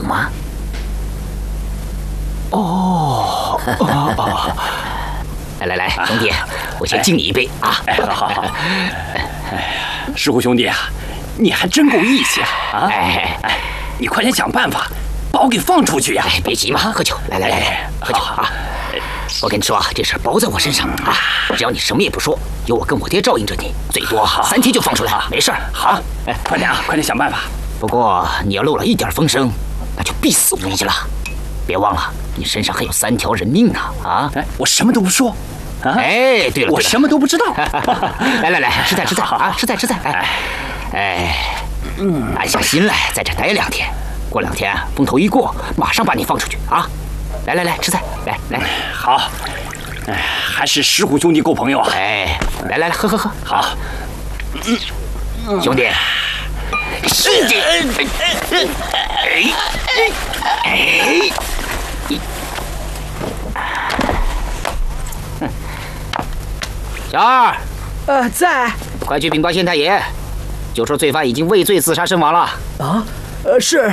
吗？ 哦， 来，兄弟，我先敬你一杯啊！ 好。石虎兄弟啊，你还真够义气啊！你快点想办法把我给放出去呀！ 别急嘛，喝酒，来，喝酒啊！我跟你说啊，这事包在我身上啊！只要你什么也不说，有我跟我爹照应着你，最多3天就放出来，没事儿。 好，快点想办法。 不过你要漏了一点风声，那就必死无疑了。别忘了，你身上还有3条人命呢！啊！ 我什么都不说。 对了， 我什么都不知道。 来，吃菜啊，吃菜！安下心来，在这待2天。过2天风头一过，马上把你放出去啊！来，吃菜，来。 好，还是石虎兄弟够朋友啊！ 来，喝。 好， 兄弟，小二， 在。 快去禀报县太爷，就说罪犯已经畏罪自杀身亡了。 啊，是。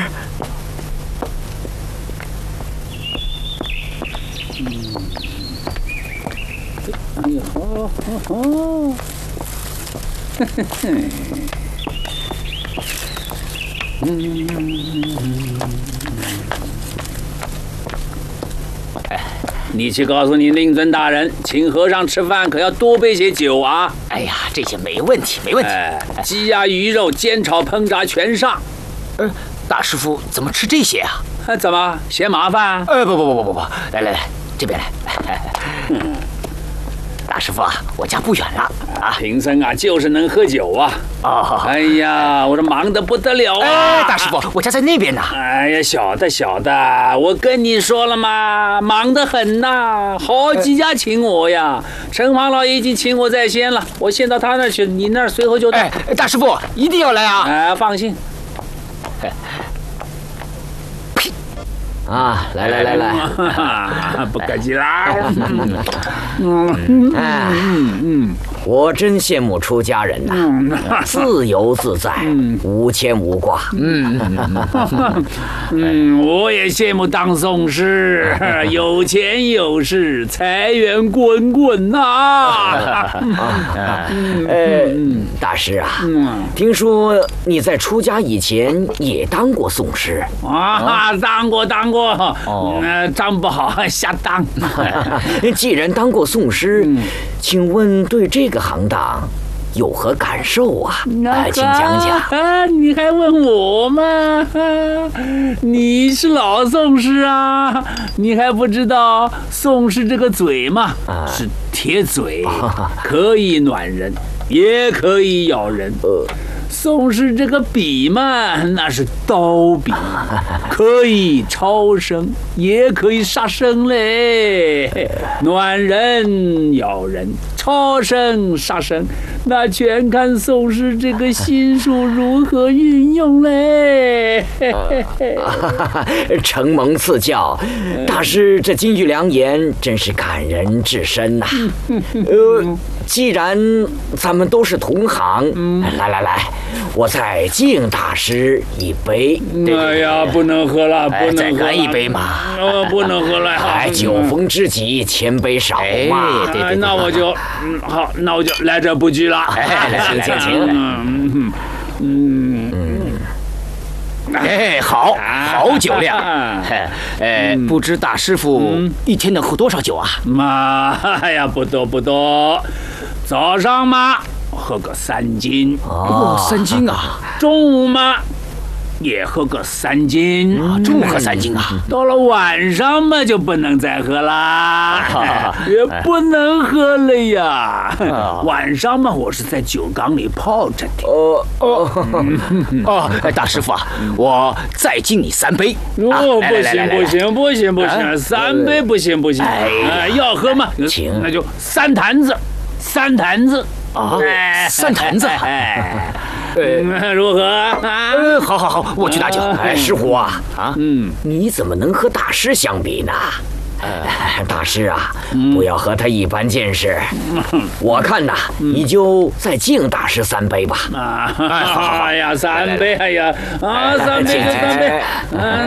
你去告诉你令尊大人，请和尚吃饭可要多备些酒啊！ 哎呀，这些没问题。 鸡鸭鱼肉煎炒烹炸全上。 大师傅怎么吃这些啊？ 怎么嫌麻烦？ 不，来，这边来。大师傅啊，我家不远了啊。 贫僧啊，就是能喝酒啊。哎呀，我这忙得不得了啊！ 大师傅，我家在那边呢。 哎呀，晓得，我跟你说了嘛，忙得很呐，好几家请我呀。城隍老爷已经请我在先了，我先到他那儿去，你那儿随后就到。 大师傅一定要来啊！ 放心。 啊，来， 不客气啦。 我真羡慕出家人呐，自由自在，无牵无挂。 我也羡慕当宗师，有钱有势，财源滚滚呐。 大师啊，听说你在出家以前也当过诵师啊？当过，当不好瞎当。 既然当过诵师，请问对这个行当有何感受啊？请讲讲。 你还问我吗？你是老诵师啊，你还不知道诵师这个嘴嘛，是铁嘴，可以暖人，也可以咬人。宋氏这个笔嘛，那是刀笔，可以超生，也可以杀生嘞。暖人、咬人、超生、杀生，那全看宋氏这个心术如何运用嘞。 承蒙赐教，大师这金玉良言真是感人至深呐。既然咱们都是同行，来，我再敬大师一杯。 哎呀，不能喝了，不能喝了， 再干一杯嘛。 不能喝了。 酒逢知己千杯少嘛。 对。 那我就好，那我就来者不拒了。 请。 好酒量。不知大师傅一天能喝多少酒啊？ 哎呀，不多。早上嘛，喝个3斤。 3斤啊！ 中午嘛，也喝个3斤。 中午喝3斤啊！ 到了晚上嘛，就不能再喝啦，也不能喝了呀。晚上嘛，我是在酒缸里泡着的。 大师傅啊，我再敬你3杯。 不行，3杯不行。要喝嘛，那就3坛子。3坛子。如何？ 好，我去拿酒。 师傅啊，你怎么能和大师相比呢？大师啊，不要和他一般见识。我看呐，你就再敬大师3杯吧。 好，3杯，3杯。